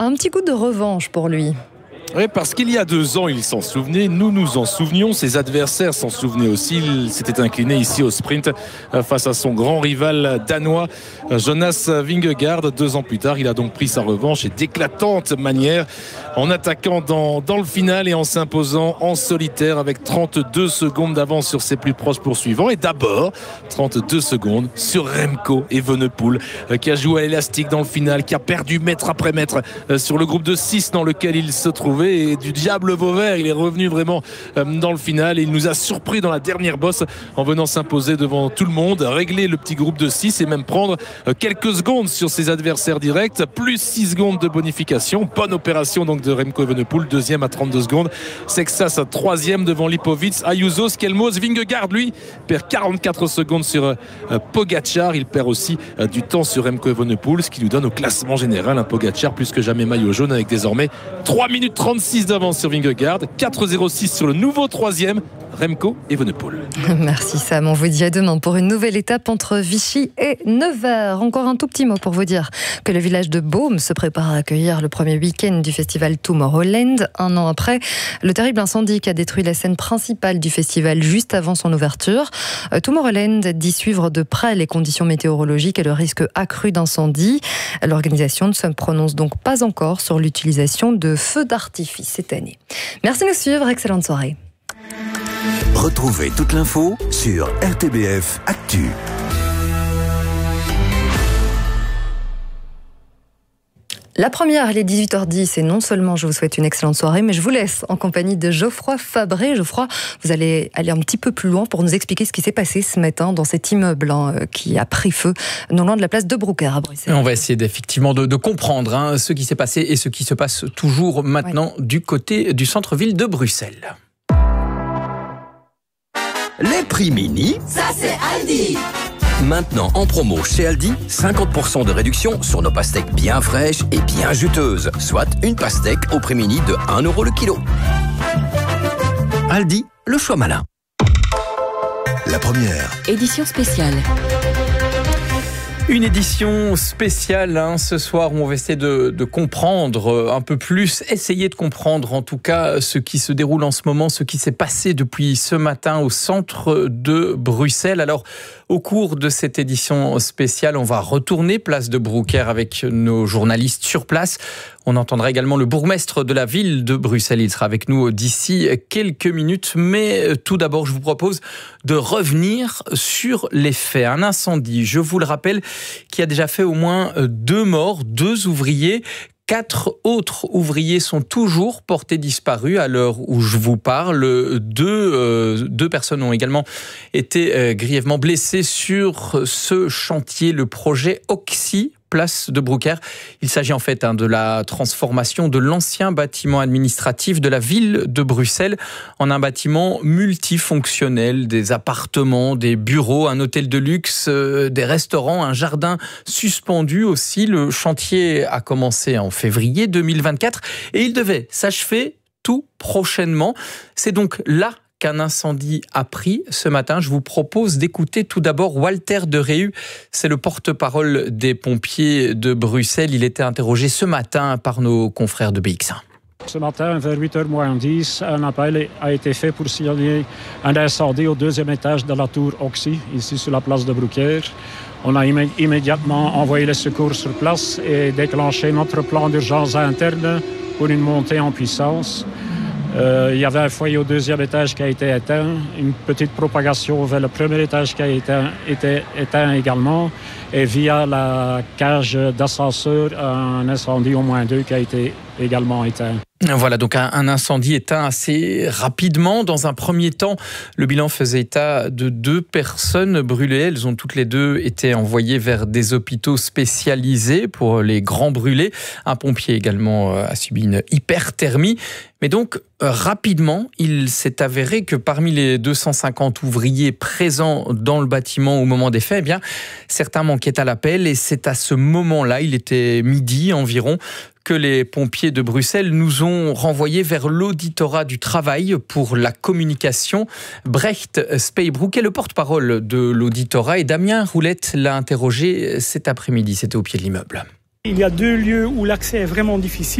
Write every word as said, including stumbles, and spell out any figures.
un petit coup de revanche pour lui. Oui, parce qu'il y a deux ans, il s'en souvenait, nous nous en souvenions, ses adversaires s'en souvenaient aussi. Il s'était incliné ici au sprint face à son grand rival danois, Jonas Vingegaard. Deux ans plus tard, il a donc pris sa revanche et d'éclatante manière en attaquant dans, dans le final et en s'imposant en solitaire avec trente-deux secondes d'avance sur ses plus proches poursuivants. Et d'abord, trente-deux secondes sur Remco Evenepoel qui a joué à l'élastique dans le final, qui a perdu mètre après mètre sur le groupe de six dans lequel il se trouvait. Et du diable Vauvert, il est revenu vraiment dans le final et il nous a surpris dans la dernière bosse en venant s'imposer devant tout le monde, régler le petit groupe de six et même prendre quelques secondes sur ses adversaires directs, plus six secondes de bonification. Bonne opération donc de Remco Evenepoel, deuxième à trente-deux secondes, Sexas à troisième devant Lipovic, Ayuso, Skelmos. Vingegaard lui perd quarante-quatre secondes sur Pogacar, il perd aussi du temps sur Remco Evenepoel, ce qui nous donne au classement général un Pogacar plus que jamais maillot jaune avec désormais trois minutes trente-six d'avance sur Vingegaard, quatre zéro six sur le nouveau troisième, Remco Evenepoel. Merci Sam, on vous dit à demain pour une nouvelle étape entre Vichy et Nevers. Encore un tout petit mot pour vous dire que le village de Beaume se prépare à accueillir le premier week-end du festival Tomorrowland. Un an après le terrible incendie qui a détruit la scène principale du festival juste avant son ouverture. Tomorrowland dit suivre de près les conditions météorologiques et le risque accru d'incendie. L'organisation ne se prononce donc pas encore sur l'utilisation de feux d'artifice cette année. Merci de nous suivre, excellente soirée. Retrouvez toute l'info sur R T B F Actu. La première, elle est dix-huit heures dix et non seulement je vous souhaite une excellente soirée, mais je vous laisse en compagnie de Geoffroy Fabré. Geoffroy, vous allez aller un petit peu plus loin pour nous expliquer ce qui s'est passé ce matin dans cet immeuble hein, qui a pris feu non loin de la place de Broucker à Bruxelles. On va essayer effectivement de, de comprendre hein, ce qui s'est passé et ce qui se passe toujours maintenant ouais. du côté du centre-ville de Bruxelles. Les prix mini, ça c'est Aldi. Maintenant en promo chez Aldi, cinquante pour cent de réduction sur nos pastèques bien fraîches et bien juteuses. Soit une pastèque au prix mini de un euro le kilo. Aldi, le choix malin. La première. Édition spéciale. Une édition spéciale hein, ce soir où on va essayer de, de comprendre un peu plus, essayer de comprendre en tout cas ce qui se déroule en ce moment, ce qui s'est passé depuis ce matin au centre de Bruxelles. Alors au cours de cette édition spéciale, on va retourner place de Broucker avec nos journalistes sur place. On entendra également le bourgmestre de la ville de Bruxelles. Il sera avec nous d'ici quelques minutes. Mais tout d'abord, je vous propose de revenir sur les faits. Un incendie, je vous le rappelle, qui a déjà fait au moins deux morts, deux ouvriers. Quatre autres ouvriers sont toujours portés disparus à l'heure où je vous parle. Deux, euh, deux personnes ont également été euh, grièvement blessées sur ce chantier, le projet Oxy, place de Broucker. Il s'agit en fait hein, de la transformation de l'ancien bâtiment administratif de la ville de Bruxelles en un bâtiment multifonctionnel, des appartements, des bureaux, un hôtel de luxe, euh, des restaurants, un jardin suspendu aussi. Le chantier a commencé en février deux mille vingt-quatre et il devait s'achever tout prochainement. C'est donc là qu'un incendie a pris ce matin. Je vous propose d'écouter tout d'abord Walter de Réu. C'est le porte-parole des pompiers de Bruxelles. Il était interrogé ce matin par nos confrères de B X un. Ce matin, vers huit heures moins dix, un appel a été fait pour signaler un incendie au deuxième étage de la tour Oxy, ici sur la place de Broucker. On a immé- immédiatement envoyé les secours sur place et déclenché notre plan d'urgence interne pour une montée en puissance. Euh, il y avait un foyer au deuxième étage qui a été éteint, une petite propagation vers le premier étage qui a été, été éteint également, et via la cage d'ascenseur, un incendie au moins deux qui a été également éteint. Voilà, donc un, un incendie éteint assez rapidement. Dans un premier temps, le bilan faisait état de deux personnes brûlées. Elles ont toutes les deux été envoyées vers des hôpitaux spécialisés pour les grands brûlés. Un pompier également a subi une hyperthermie. Mais donc, rapidement, il s'est avéré que parmi les deux cent cinquante ouvriers présents dans le bâtiment au moment des faits, eh bien, certains manquaient à l'appel. Et c'est à ce moment-là, il était midi environ, que les pompiers de Bruxelles nous ont renvoyés vers l'auditorat du travail pour la communication. Brecht Speybrooke est le porte-parole de l'auditorat et Damien Roulette l'a interrogé cet après-midi. C'était au pied de l'immeuble. Il y a deux lieux où l'accès est vraiment difficile.